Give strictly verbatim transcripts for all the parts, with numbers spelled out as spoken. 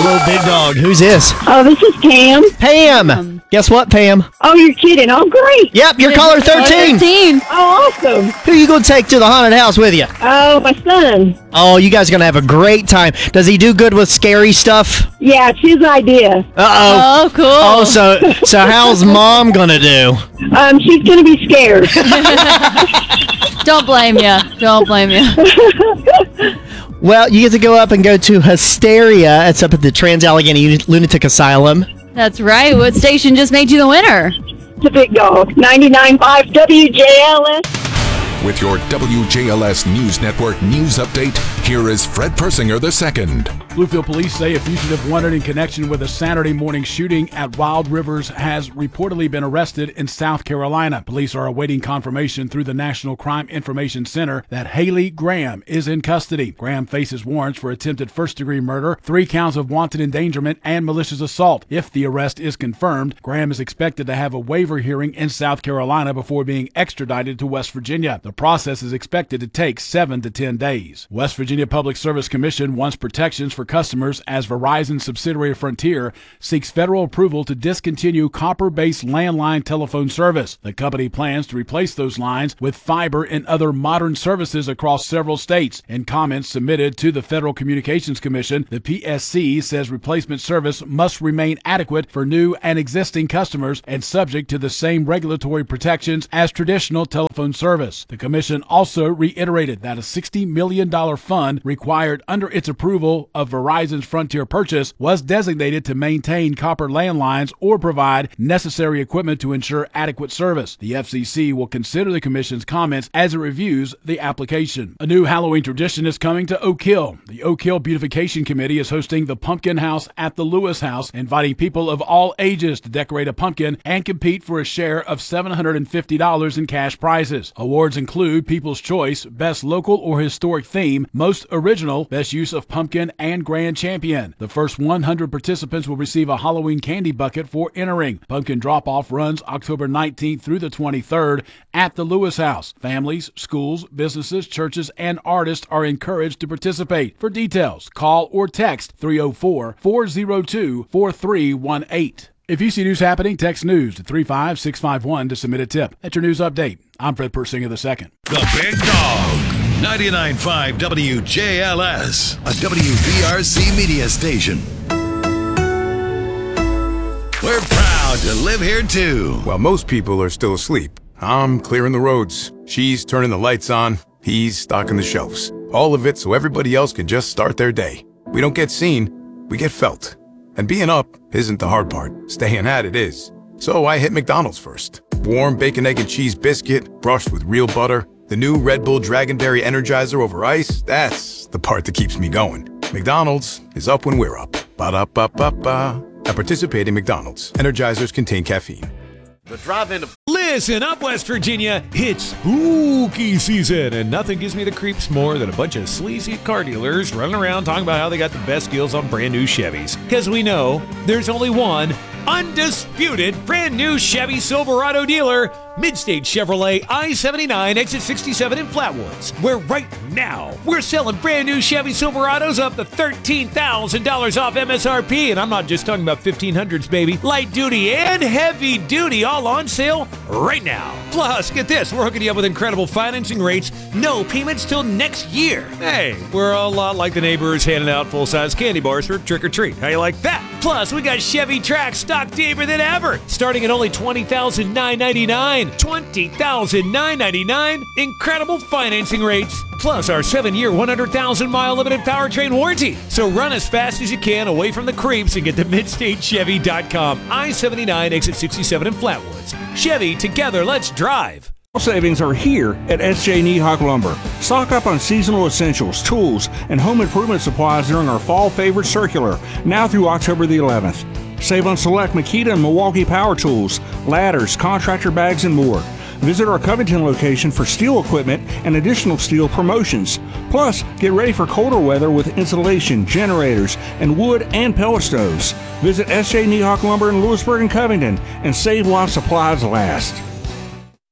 Hello, big dog. Who's this? Oh, this is Pam. Pam. Um, Guess what, Pam? Oh, you're kidding. Oh, great. Yep, you're caller thirteen. thirteen. Oh, awesome. Who you going to take to the haunted house with you? Oh, my son. Oh, you guys are going to have a great time. Does he do good with scary stuff? Yeah, it's his idea. Uh-oh. Oh, cool. Oh, so so how's mom going to do? Um, she's going to be scared. Don't blame you. Don't blame you. Well, you get to go up and go to Hysteria. It's up at the Trans-Allegheny Lunatic Asylum. That's right. What station just made you the winner? It's a big dog. ninety-nine point five W J L S. With your W J L S News Network news update, here is Fred Persinger the second. Bluefield police say a fugitive wanted in connection with a Saturday morning shooting at Wild Rivers has reportedly been arrested in South Carolina. Police are awaiting confirmation through the National Crime Information Center that Haley Graham is in custody. Graham faces warrants for attempted first-degree murder, three counts of wanted endangerment, and malicious assault. If the arrest is confirmed, Graham is expected to have a waiver hearing in South Carolina before being extradited to West Virginia. The process is expected to take seven to ten days. West Virginia Public Service Commission wants protections for customers as Verizon subsidiary Frontier seeks federal approval to discontinue copper-based landline telephone service. The company plans to replace those lines with fiber and other modern services across several states. In comments submitted to the Federal Communications Commission, the P S C says replacement service must remain adequate for new and existing customers and subject to the same regulatory protections as traditional telephone service. The Commission also reiterated that a sixty million dollars fund required under its approval of Verizon's Frontier purchase was designated to maintain copper landlines or provide necessary equipment to ensure adequate service. The F C C will consider the Commission's comments as it reviews the application. A new Halloween tradition is coming to Oak Hill. The Oak Hill Beautification Committee is hosting the Pumpkin House at the Lewis House, inviting people of all ages to decorate a pumpkin and compete for a share of seven hundred fifty dollars in cash prizes. Awards include People's Choice, Best Local or Historic Theme, Most Original, Best Use of Pumpkin, and Grand Champion. The first one hundred participants will receive a Halloween candy bucket for entering. Pumpkin drop-off runs October nineteenth through the twenty-third at the Lewis House. Families, schools, businesses, churches, and artists are encouraged to participate. For details, call or text three oh four, four oh two, four three one eight. If you see news happening, text news to three five six five one to submit a tip. That's your news update. I'm Fred Persinger the second. The Big Dog. ninety-nine point five W J L S, a W V R C media station. We're proud to live here too. While most people are still asleep, I'm clearing the roads. She's turning the lights on. He's stocking the shelves. All of it so everybody else can just start their day. We don't get seen, we get felt. And being up isn't the hard part. Staying at it is. So I hit McDonald's first. Warm bacon, egg, and cheese biscuit, brushed with real butter. The new Red Bull Dragonberry Energizer over ice, that's the part that keeps me going. McDonald's is up when we're up. Ba-da-ba-ba-ba. At participating McDonald's, Energizers contain caffeine. The drive-in. Listen up, West Virginia. It's spooky season, and nothing gives me the creeps more than a bunch of sleazy car dealers running around talking about how they got the best deals on brand new Chevys. Because we know there's only one undisputed brand new Chevy Silverado dealer, Midstate Chevrolet I seventy-nine, exit sixty-seven in Flatwoods, where right now we're selling brand new Chevy Silverados up to thirteen thousand dollars off M S R P. And I'm not just talking about fifteen hundreds, baby. Light duty and heavy duty all on sale right now. Plus, get this, we're hooking you up with incredible financing rates, no payments till next year. Hey, we're a lot like the neighbors handing out full-size candy bars for trick-or-treat. How you like that? Plus, we got Chevy Trax stock deeper than ever, starting at only twenty thousand nine hundred ninety-nine dollars. twenty thousand nine hundred ninety-nine dollars. Incredible financing rates. Plus our seven-year, one hundred thousand mile limited powertrain warranty. So run as fast as you can away from the creeps and get to midstate chevy dot com. I seventy-nine, exit sixty-seven in Flatwoods. Chevy, together, let's drive. Savings are here at S J Niehawk Lumber. Stock up on seasonal essentials, tools, and home improvement supplies during our fall favorite circular, now through October the eleventh. Save on select Makita and Milwaukee power tools, ladders, contractor bags, and more. Visit our Covington location for steel equipment and additional steel promotions. Plus, get ready for colder weather with insulation, generators, and wood and pellet stoves. Visit S J Niehawk Lumber in Lewisburg and Covington and save while supplies last.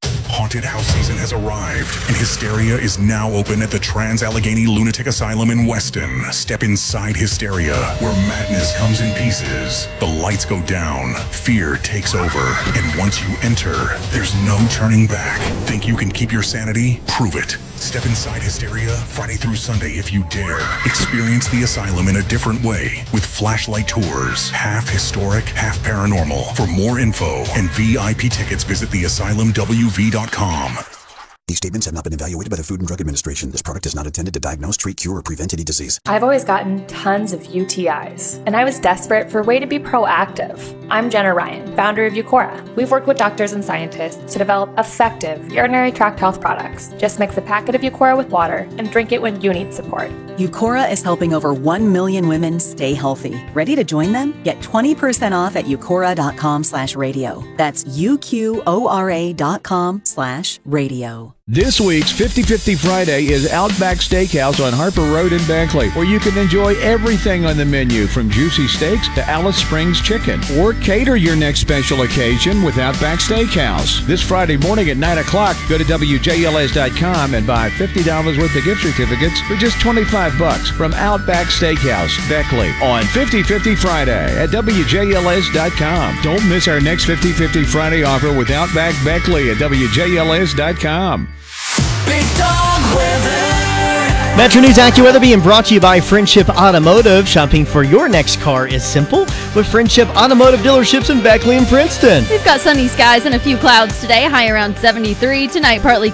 haunted house season has arrived, and Hysteria is now open at the Trans-Allegheny Lunatic Asylum in Weston. Step inside Hysteria, where madness comes in pieces. The lights go down, fear takes over, and once you enter, there's no turning back. Think you can keep your sanity? Prove it. Step inside Hysteria Friday through Sunday if you dare. Experience the asylum in a different way with flashlight tours, half historic, half paranormal. For more info and V I P tickets, visit the asylum w v dot com. These statements have not been evaluated by the Food and Drug Administration. This product is not intended to diagnose, treat, cure, or prevent any disease. I've always gotten tons of U T Is, and I was desperate for a way to be proactive. I'm Jenna Ryan, founder of Eucora. We've worked with doctors and scientists to develop effective urinary tract health products. Just mix a packet of Eucora with water and drink it when you need support. Eucora is helping over one million women stay healthy. Ready to join them? Get twenty percent off at eucora.com slash radio. That's U-Q-O-R-A dot com slash radio. This week's fifty fifty Friday is Outback Steakhouse on Harper Road in Beckley, where you can enjoy everything on the menu from juicy steaks to Alice Springs chicken. Or cater your next special occasion with Outback Steakhouse. This Friday morning at nine o'clock, go to W J L S dot com and buy fifty dollars worth of gift certificates for just twenty-five bucks from Outback Steakhouse, Beckley, on fifty fifty Friday at W J L S dot com. Don't miss our next fifty fifty Friday offer with Outback Beckley at W J L S dot com. Big Dog Weather. Metro News AccuWeather being brought to you by Friendship Automotive. Shopping for your next car is simple with Friendship Automotive dealerships in Beckley and Princeton. We've got sunny skies and a few clouds today, high around seventy-three. Tonight, partly